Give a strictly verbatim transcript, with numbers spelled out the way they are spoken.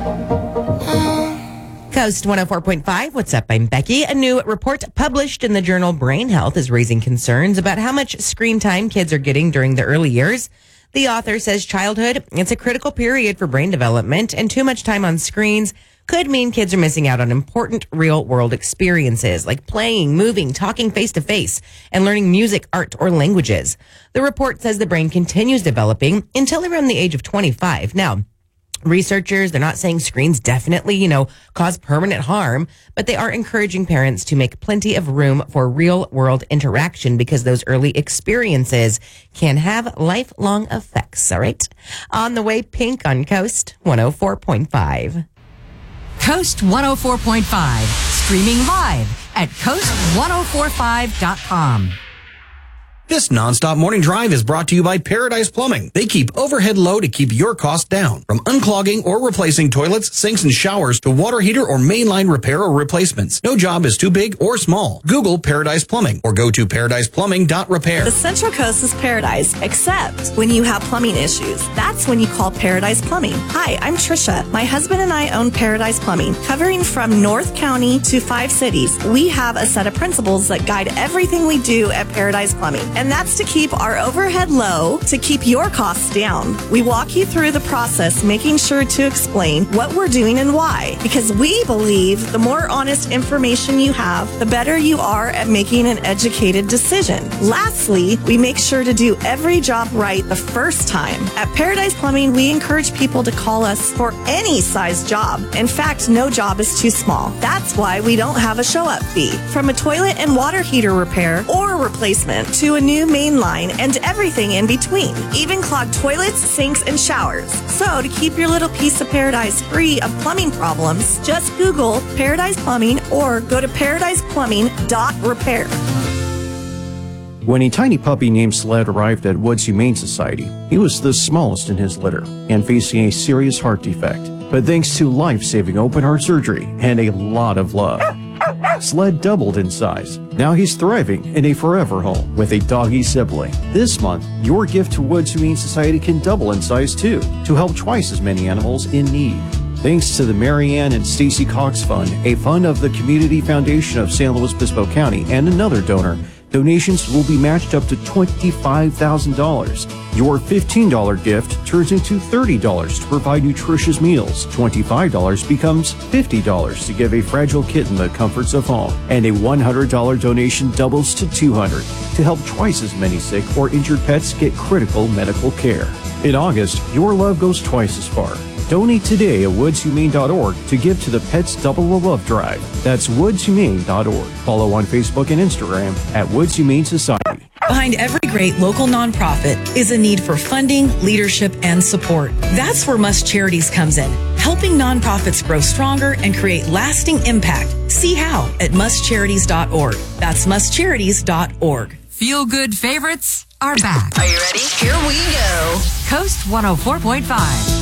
Coast one oh four point five. What's up? I'm Becky. A new report published in the journal Brain Health is raising concerns about how much screen time kids are getting during the early years. The author says childhood, it's a critical period for brain development, and too much time on screens could mean kids are missing out on important real-world experiences like playing, moving, talking face-to-face, and learning music, art, or languages. The report says the brain continues developing until around the age of twenty-five. Now, researchers, they're not saying screens definitely, you know, cause permanent harm, but they are encouraging parents to make plenty of room for real-world interaction because those early experiences can have lifelong effects, all right? On the way, Pink on Coast one oh four point five. Coast one oh four point five, streaming live at coast one oh four five dot com. This nonstop morning drive is brought to you by Paradise Plumbing. They keep overhead low to keep your cost down. From unclogging or replacing toilets, sinks, and showers to water heater or mainline repair or replacements. No job is too big or small. Google Paradise Plumbing or go to paradise plumbing dot repair. The Central Coast is paradise, except when you have plumbing issues. That's when you call Paradise Plumbing. Hi, I'm Trisha. My husband and I own Paradise Plumbing, covering from North County to five cities. We have a set of principles that guide everything we do at Paradise Plumbing. And that's to keep our overhead low, to keep your costs down. We walk you through the process, making sure to explain what we're doing and why. Because we believe the more honest information you have, the better you are at making an educated decision. Lastly, we make sure to do every job right the first time. At Paradise Plumbing, we encourage people to call us for any size job. In fact, no job is too small. That's why we don't have a show-up fee. From a toilet and water heater repair or replacement to a new main line and everything in between, even clogged toilets, sinks, and showers. So to keep your little piece of paradise free of plumbing problems, just Google Paradise Plumbing or go to paradise plumbing dot repair. When a tiny puppy named Sled arrived at Woods Humane Society, he was the smallest in his litter and facing a serious heart defect. But thanks to life-saving open heart surgery and a lot of love, Sled doubled in size. Now he's thriving in a forever home with a doggy sibling. This month, your gift to Woods Humane Society can double in size too, to help twice as many animals in need. Thanks to the Marianne and Stacy Cox Fund, a fund of the Community Foundation of San Luis Obispo County, and another donor, donations will be matched up to twenty-five thousand dollars. Your fifteen dollars gift turns into thirty dollars to provide nutritious meals. twenty-five dollars becomes fifty dollars to give a fragile kitten the comforts of home. And a one hundred dollars donation doubles to two hundred dollars to help twice as many sick or injured pets get critical medical care. In August, your love goes twice as far. Donate today at woods humane dot org to give to the Pets Double the Love Drive. That's woods humane dot org. Follow on Facebook and Instagram at Woods Humane Society. Behind every great local nonprofit is a need for funding, leadership, and support. That's where Must Charities comes in, helping nonprofits grow stronger and create lasting impact. See how at must charities dot org. That's must charities dot org. Feel Good favorites are back. Are you ready? Here we go. Coast one oh four point five.